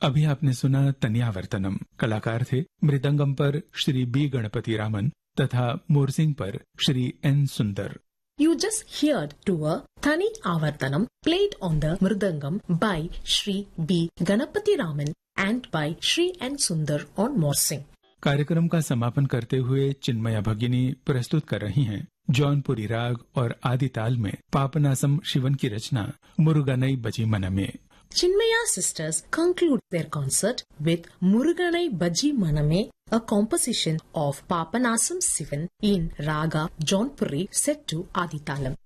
अभी आपने सुना तनियावर्तनम। कलाकार थे मृदंगम पर श्री बी गणपति रामन तथा मोरसिंग पर श्री एन सुंदर। You just heard to a Thani Avartanam played on the Mridangam by Shri B. Ganapati Raman and by Shri N. Sundar on Morsing. कार्यक्रम का समापन करते हुए चिन्मया भगिनी प्रस्तुत कर रही हैं जौनपुरी राग और आदि ताल में पापनासम शिवन की रचना मुरुगनई बजी मनमे। Chinmaya sisters conclude their concert with Muruganai Baji Maname, a composition of Papanasam Sivan in Raga Jaunpuri set to Aditalam.